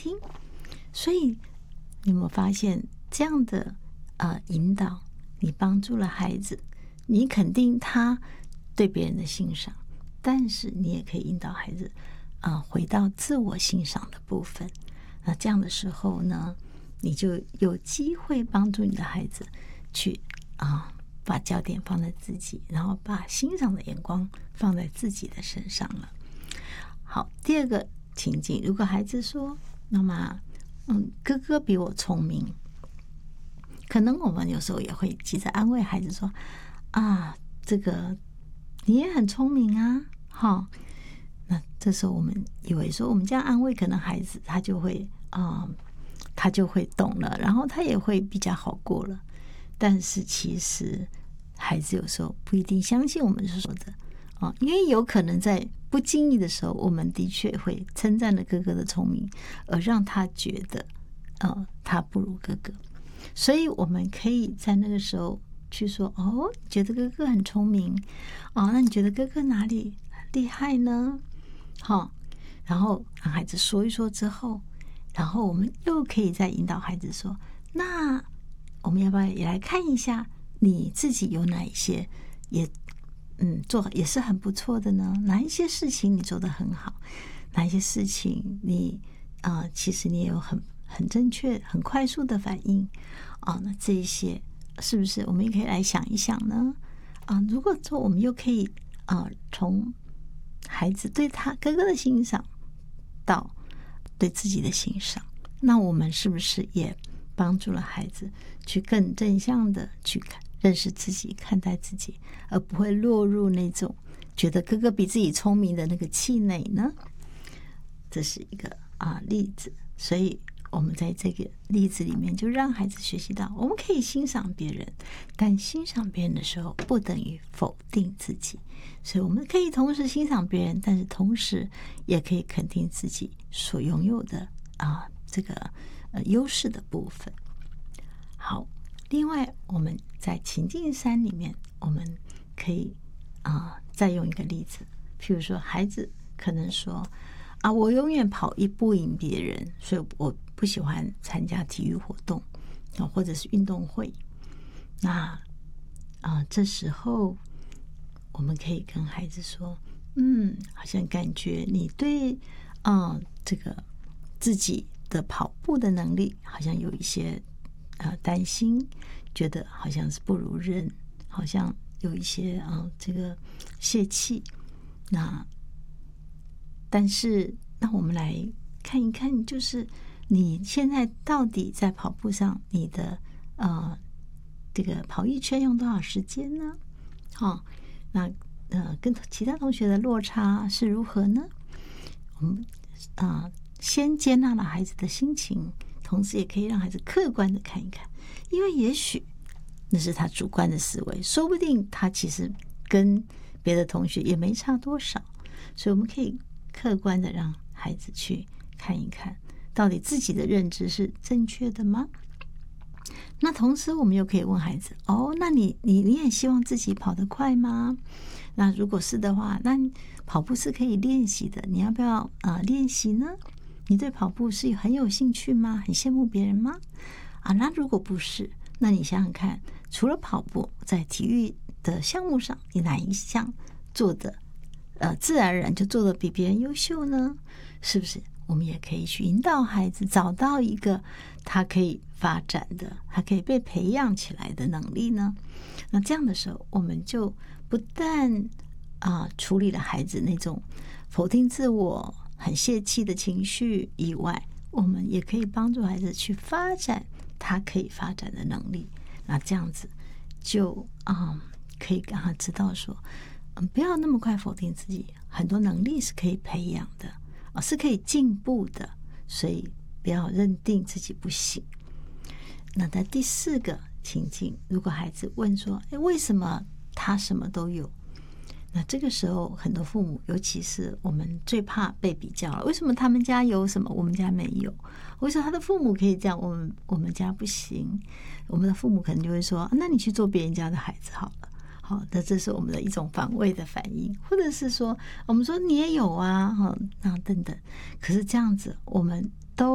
听。所以你有没有发现这样的引导，你帮助了孩子，你肯定他对别人的欣赏，但是你也可以引导孩子回到自我欣赏的部分。那这样的时候呢，你就有机会帮助你的孩子去把焦点放在自己，然后把欣赏的眼光放在自己的身上了。好，第二个情境，如果孩子说妈妈哥哥比我聪明，可能我们有时候也会急着安慰孩子说这个你也很聪明啊，那这时候我们以为说我们这样安慰，可能孩子他就会懂了，然后他也会比较好过了。但是其实孩子有时候不一定相信我们说的因为有可能在不经意的时候，我们的确会称赞了哥哥的聪明，而让他觉得他不如哥哥。所以我们可以在那个时候去说觉得哥哥很聪明那你觉得哥哥哪里厉害呢？然后让孩子说一说之后，然后我们又可以再引导孩子说，那我们要不要也来看一下你自己有哪一些做也是很不错的呢？哪一些事情你做得很好？哪一些事情你其实你也有很正确、很快速的反应那这一些是不是我们也可以来想一想呢？如果说我们又可以从孩子对他哥哥的欣赏到对自己的欣赏，那我们是不是也帮助了孩子去更正向的去认识自己、看待自己，而不会落入那种觉得哥哥比自己聪明的那个气馁呢？这是一个例子。所以我们在这个例子里面就让孩子学习到，我们可以欣赏别人，但欣赏别人的时候不等于否定自己。所以我们可以同时欣赏别人，但是同时也可以肯定自己所拥有的这个优势的部分。好，另外我们在情境3里面，我们可以再用一个例子，譬如说孩子可能说我永远跑不赢别人，所以我不喜欢参加体育活动或者是运动会。那这时候我们可以跟孩子说好像感觉你对这个自己的跑步的能力好像有一些担心，觉得好像是不如人，好像有一些这个泄气。但是那我们来看一看，就是你现在到底在跑步上，你的这个跑一圈用多少时间呢？那跟其他同学的落差是如何呢？我们先接纳了孩子的心情，同时也可以让孩子客观的看一看，因为也许那是他主观的思维，说不定他其实跟别的同学也没差多少。所以我们可以客观的让孩子去看一看，到底自己的认知是正确的吗？那同时我们又可以问孩子那你也希望自己跑得快吗？那如果是的话，那跑步是可以练习的，你要不要练习呢？你对跑步是很有兴趣吗？很羡慕别人吗？那如果不是，那你想想看，除了跑步，在体育的项目上，你哪一项做的自然而然就做得比别人优秀呢？是不是我们也可以去引导孩子找到一个他可以发展的，他可以被培养起来的能力呢？那这样的时候，我们就不但处理了孩子那种否定自我、很泄气的情绪以外，我们也可以帮助孩子去发展他可以发展的能力。那这样子就可以让他知道说不要那么快否定自己，很多能力是可以培养的是可以进步的，所以不要认定自己不行。那在第4个情境，如果孩子问说为什么他什么都有，那这个时候很多父母，尤其是我们最怕被比较了，为什么他们家有什么我们家没有？为什么他的父母可以这样，我们家不行？我们的父母可能就会说那你去做别人家的孩子好了。好，那这是我们的一种防卫的反应，或者是说我们说你也有等等。可是这样子我们